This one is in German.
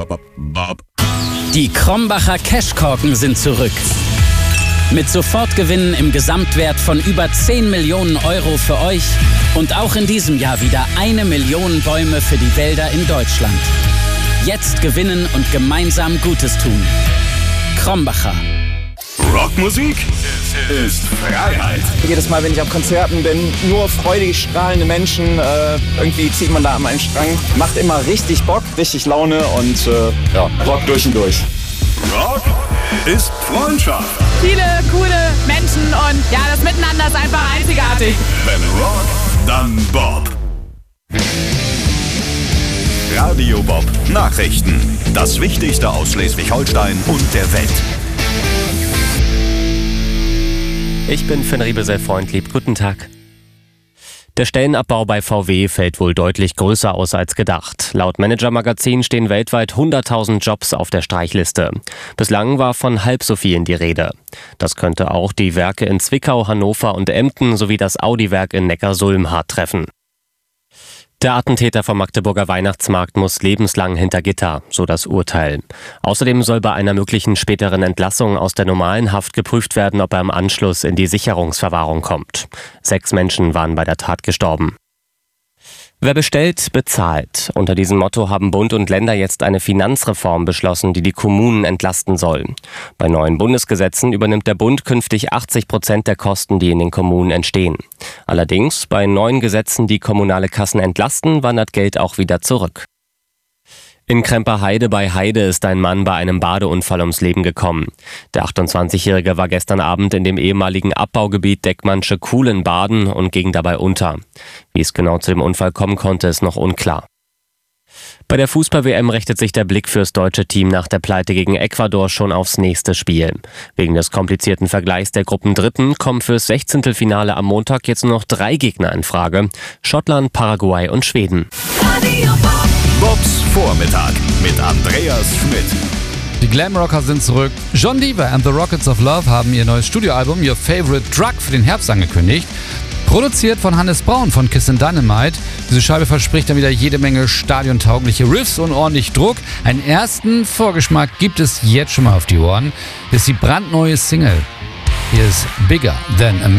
Bob. Die Krombacher Cashkorken sind zurück. Mit Sofortgewinnen im Gesamtwert von über 10 Millionen Euro für euch und auch in diesem Jahr wieder 1 Million Bäume für die Wälder in Deutschland. Jetzt gewinnen und gemeinsam Gutes tun. Krombacher. Rockmusik ist Freiheit. Jedes Mal, wenn ich auf Konzerten bin, nur freudig strahlende Menschen. Irgendwie zieht man da an einen Strang. Macht immer richtig Bock, richtig Laune und Rock durch und durch. Rock ist Freundschaft. Viele coole Menschen und ja, das Miteinander ist einfach einzigartig. Wenn Rock, dann Bob. Radio Bob Nachrichten. Das Wichtigste aus Schleswig-Holstein und der Welt. Ich bin Finn Riebesell-Freund, lieb guten Tag. Der Stellenabbau bei VW fällt wohl deutlich größer aus als gedacht. Laut Manager-Magazin stehen weltweit 100.000 Jobs auf der Streichliste. Bislang war von halb so vielen die Rede. Das könnte auch die Werke in Zwickau, Hannover und Emden sowie das Audi-Werk in Neckarsulm hart treffen. Der Attentäter vom Magdeburger Weihnachtsmarkt muss lebenslang hinter Gitter, so das Urteil. Außerdem soll bei einer möglichen späteren Entlassung aus der normalen Haft geprüft werden, ob er im Anschluss in die Sicherungsverwahrung kommt. 6 Menschen waren bei der Tat gestorben. Wer bestellt, bezahlt. Unter diesem Motto haben Bund und Länder jetzt eine Finanzreform beschlossen, die die Kommunen entlasten soll. Bei neuen Bundesgesetzen übernimmt der Bund künftig 80% der Kosten, die in den Kommunen entstehen. Allerdings, bei neuen Gesetzen, die kommunale Kassen entlasten, wandert Geld auch wieder zurück. In Kremperheide bei Heide ist ein Mann bei einem Badeunfall ums Leben gekommen. Der 28-Jährige war gestern Abend in dem ehemaligen Abbaugebiet Deckmannsche Kuhlen baden und ging dabei unter. Wie es genau zu dem Unfall kommen konnte, ist noch unklar. Bei der Fußball-WM richtet sich der Blick fürs deutsche Team nach der Pleite gegen Ecuador schon aufs nächste Spiel. Wegen des komplizierten Vergleichs der Gruppendritten kommen fürs 16. Finale am Montag jetzt nur noch 3 Gegner in Frage: Schottland, Paraguay und Schweden. Bobs Vormittag mit Andreas Schmidt. Die Glamrocker sind zurück. John Deaver and the Rockets of Love haben ihr neues Studioalbum Your Favorite Drug für den Herbst angekündigt. Produziert von Hannes Braun von Kiss and Dynamite. Diese Scheibe verspricht dann wieder jede Menge stadiontaugliche Riffs und ordentlich Druck. Einen ersten Vorgeschmack gibt es jetzt schon mal auf die Ohren. Das ist die brandneue Single. Hier ist Bigger Than a